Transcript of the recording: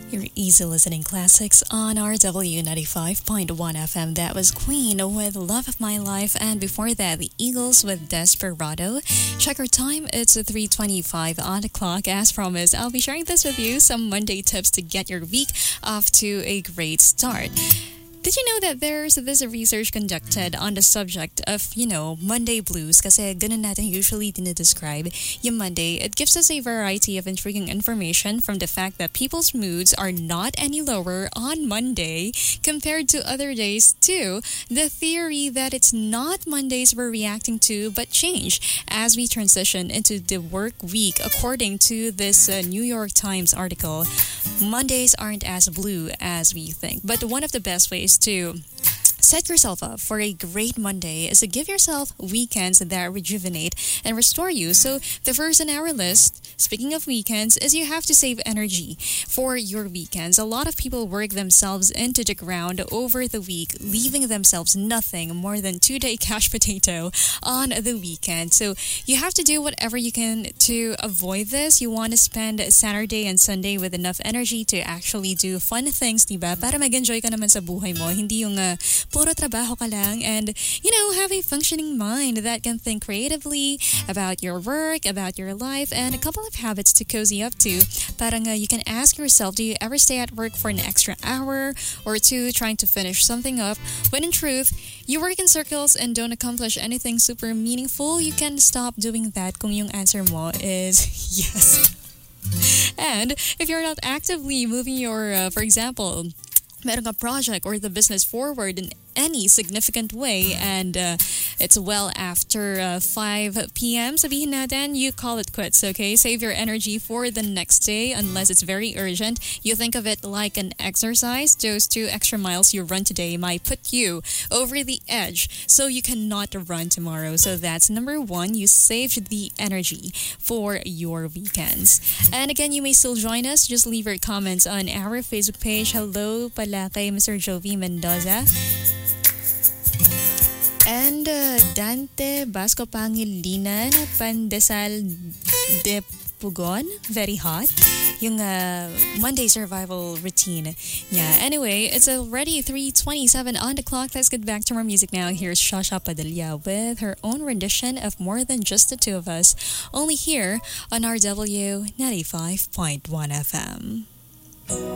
Your easy listening classics on RW 95.1 FM. That was Queen with Love of My Life. And before that, the Eagles with Desperado. Check our time. It's 3:25 on the clock. As promised, I'll be sharing this with you. Some Monday tips to get your week off to a great start. Did you know that there's this research conducted on the subject of, Monday blues? Kasi ganun natin usually dinidescribe yung Monday. It gives us a variety of intriguing information from the fact that people's moods are not any lower on Monday compared to other days too. The theory that it's not Mondays we're reacting to but change as we transition into the work week. According to this New York Times article, Mondays aren't as blue as we think. But one of the best ways to set yourself up for a great Monday is to give yourself weekends that rejuvenate and restore you. So the first on our list, speaking of weekends, is you have to save energy for your weekends. A lot of people work themselves into the ground over the week, leaving themselves nothing more than 2-day cash potato on the weekend. So you have to do whatever you can to avoid this. You want to spend Saturday and Sunday with enough energy to actually do fun things, diba? Para mag-enjoy ka naman sa buhay mo. Hindi yung puro trabaho ka lang and, have a functioning mind that can think creatively about your work, about your life, and a couple of habits to cozy up to. Parang you can ask yourself, do you ever stay at work for an extra hour or two trying to finish something up? When in truth, you work in circles and don't accomplish anything super meaningful, you can stop doing that kung yung answer mo is yes. And if you're not actively moving your, for example, meron ka project or the business forward in any significant way and it's well after 5 p.m. Sabihin natin, you call it quits, okay? Save your energy for the next day unless it's very urgent. You think of it like an exercise. Those 2 extra miles you run today might put you over the edge so you cannot run tomorrow. So that's number 1. You saved the energy for your weekends. And again, you may still join us. Just leave your comments on our Facebook page. Hello pala kay Mr. Jovi Mendoza. And Dante Basco Pangilinan, Pandesal de Pugon, very hot. Yung Monday survival routine. Yeah, anyway, it's already 3:27 on the clock. Let's get back to our music now. Here's Shasha Padilla with her own rendition of More Than Just the Two of Us, only here on RW 95.1 FM.